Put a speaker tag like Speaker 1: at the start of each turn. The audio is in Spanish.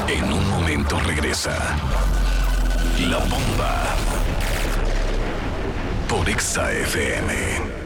Speaker 1: En un momento regresa La Bomba por Exa FM.